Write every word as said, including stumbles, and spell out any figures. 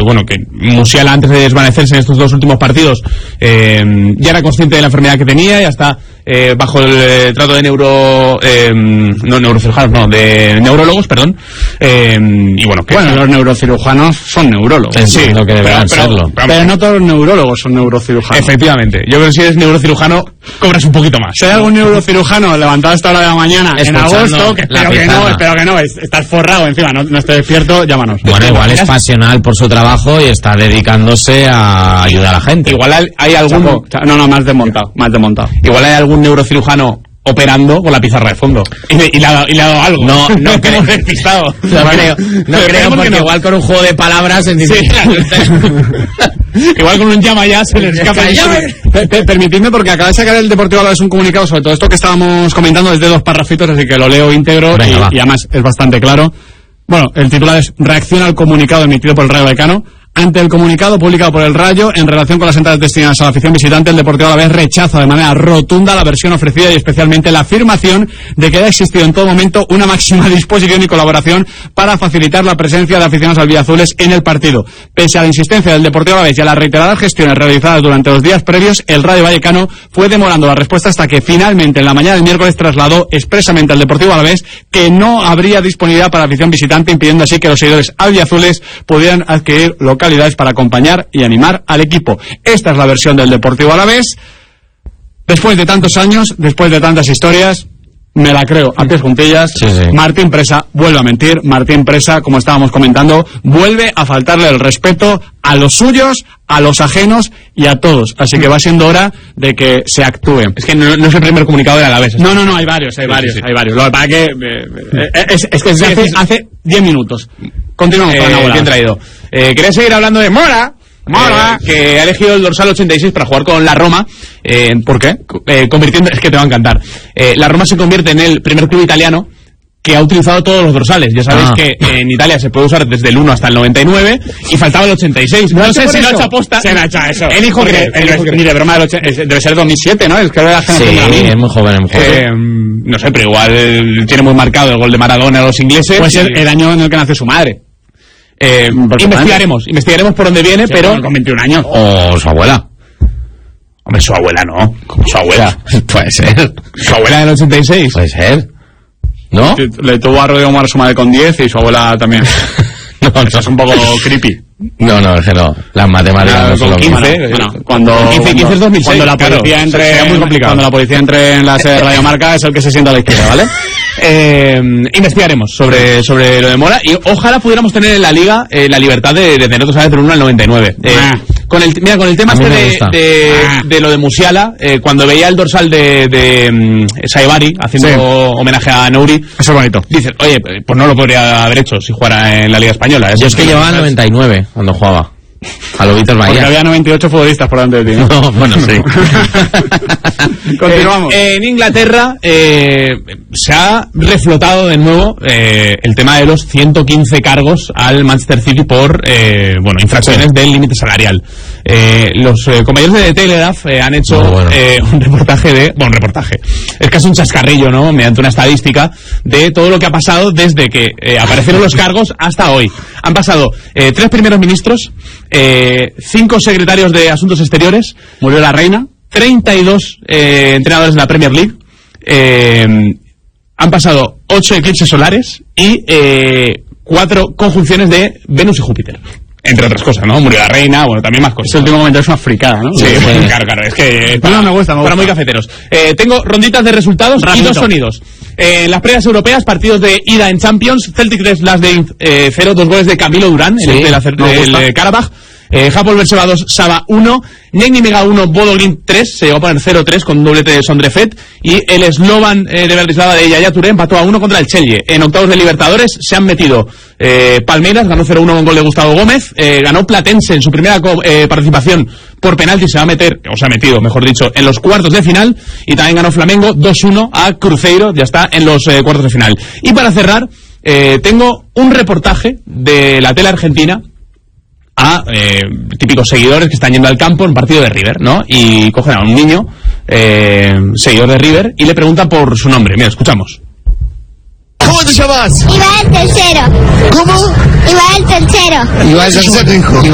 bueno, que Musiala, antes de desvanecerse en estos dos últimos partidos, eh, ya era consciente de la enfermedad que tenía, ya está eh, bajo el eh, trato de neuro... Eh, no, neurocirujanos, no, de neurólogos, perdón. Eh, y bueno, que... Bueno, los neurocirujanos son neurólogos. Sí, lo que deberían pero, serlo. Pero, pero, pero no todos los neurólogos son neurocirujanos. Efectivamente. Yo creo que si eres neurocirujano, cobras un poquito más. Si hay algún neurocirujano levantado a esta hora de la mañana en agosto, que espero que no, espero que no, estás forrado encima, no, no estés despierto, llámanos. Bueno, igual es pasional por su trabajo y está dedicándose a ayudar a la gente. Igual hay algún... Chapo, no, no, más desmontado, más desmontado. Igual hay algún neurocirujano operando con la pizarra de fondo y le, y le, ha, y le ha dado algo. No, no creo. despistado. No creo, no creo porque no. Igual con un juego de palabras en sí, igual con un llama ya se le escapa el llama. Permitidme, porque acaba de sacar el Deportivo Alavés un comunicado sobre todo esto que estábamos comentando desde dos parrafitos, así que lo leo íntegro. Venga, y, y además es bastante claro. Bueno, el titular es: reacciona al comunicado emitido por el Rayo Vallecano. Ante el comunicado publicado por el Rayo en relación con las entradas destinadas a la afición visitante, el Deportivo Alavés rechaza de manera rotunda la versión ofrecida y especialmente la afirmación de que ha existido en todo momento una máxima disposición y colaboración para facilitar la presencia de aficionados albiazules en el partido. Pese a la insistencia del Deportivo Alavés y a las reiteradas gestiones realizadas durante los días previos, el Rayo Vallecano fue demorando la respuesta hasta que finalmente en la mañana del miércoles trasladó expresamente al Deportivo Alavés que no habría disponibilidad para afición visitante, impidiendo así que los seguidores albiazules pudieran adquirir local para acompañar y animar al equipo. Esta es la versión del Deportivo Alavés. Después de tantos años, después de tantas historias, me la creo a pies juntillas. Sí, sí. Martín Presa vuelve a mentir. Martín Presa, como estábamos comentando, vuelve a faltarle el respeto a los suyos, a los ajenos y a todos. Así que va siendo hora de que se actúe. Es que no, no es el primer comunicado de Alavés. No, no, no, hay varios, hay sí, varios, sí, sí. hay varios. Lo que pasa es que, eh, es, es que es de hace, hace diez minutos. Continuamos eh, con la bola. Bien traído. Eh, quería seguir hablando de Mora. Mora, eh, que ha elegido el dorsal ochenta y seis para jugar con la Roma. Eh, ¿Por qué? Eh, convirtiendo, es que te va a encantar. Eh, la Roma se convierte en el primer club italiano que ha utilizado todos los dorsales. Ya sabéis ah. que en Italia se puede usar desde el uno hasta el noventa y nueve y faltaba el ochenta y seis. No, no sé si lo ha hecho aposta. Se me ha hecho eso. El hijo que ni de broma del ochenta, debe ser dos mil siete, ¿no? Es que era la generación sí, es muy joven, es muy joven. Eh, no sé, pero igual tiene muy marcado el gol de Maradona a los ingleses. Puede ser el año en el que nació su madre. Eh, investigaremos, madre. investigaremos por dónde viene, sí, pero con veintiún años. O su abuela. Hombre, su abuela no. Como su abuela. Puede ser. Su abuela del ochenta y seis. Puede ser. ¿No? Le tuvo a Rodrigo Mora su madre con diez y su abuela también. No, eso es un poco creepy. No, no, es que no. Las matemáticas no son lo mismo. Bueno, cuando, quince, quince es dos mil seis, cuando la policía claro, entre, sería muy complicado. Cuando la policía entre en la sede de Radio Marca es el que se sienta a la izquierda, ¿vale? Eh, investigaremos sobre, sobre lo de Mora y ojalá pudiéramos tener en la liga eh, la libertad de, de tener otros del uno al noventa y nueve. Eh, ah. Con el, mira, con el tema este de, de, ah. de lo de Musiala, eh, cuando veía el dorsal de, de um, Saibari haciendo sí. homenaje a Nouri, eso es bonito. Dices, oye, pues no lo podría haber hecho si jugara en la Liga Española. Yo es que llevaba el noventa y nueve cuando jugaba. A lo Víctor Bahía. Porque había noventa y ocho futbolistas por delante de ti, ¿no? No, bueno, sí. Continuamos. Eh, en Inglaterra eh, se ha reflotado de nuevo eh, el tema de los ciento quince cargos al Manchester City por eh, bueno infracciones sí. del límite salarial. Eh, los eh, compañeros de The Telegraph eh, han hecho oh, bueno. eh, un reportaje de... Bueno, un reportaje. Es casi un chascarrillo, ¿no? Mediante una estadística de todo lo que ha pasado desde que eh, aparecieron los cargos hasta hoy. Han pasado eh, tres primeros ministros, eh, cinco secretarios de Asuntos Exteriores, murió la reina, treinta y dos eh, entrenadores de la Premier League, eh, han pasado ocho eclipses solares y eh, cuatro conjunciones de Venus y Júpiter. Entre otras cosas, ¿no? Murió la reina, bueno, también más cosas. Ese último comentario es una fricada, ¿no? Sí, bueno, claro, claro, es que... Para, no, me gusta, me gusta. Para muy cafeteros. Eh, tengo ronditas de resultados Rapito. y dos sonidos. Eh, en las previas europeas, partidos de ida en Champions, Celtic tres, Glasgow eh, cero, dos goles de Camilo Durán, sí, en el del de, de Karabaj. Eh, Hapoel Berseba dos, Saba uno, Negni Mega uno, Bodo Glimt tres, se llegó a poner cero tres con doblete de Sondrefet, y el Slovan eh, de Bratislava de Yaya Touré empató a uno contra el Celje. En octavos de Libertadores se han metido eh, Palmeiras, ganó cero uno con gol de Gustavo Gómez, eh, ganó Platense en su primera eh, participación por penalti, se va a meter, o se ha metido, mejor dicho, en los cuartos de final, y también ganó Flamengo dos uno a Cruzeiro, ya está en los eh, cuartos de final. Y para cerrar, eh, tengo un reportaje de la tele argentina a eh, típicos seguidores que están yendo al campo en un partido de River, ¿no? Y cogen a un niño, eh, seguidor de River, y le preguntan por su nombre. Mira, escuchamos. ¿Cómo te llamas? Iba el tercero. ¿Cómo? Iba el tercero. Iba el tercero, hijo.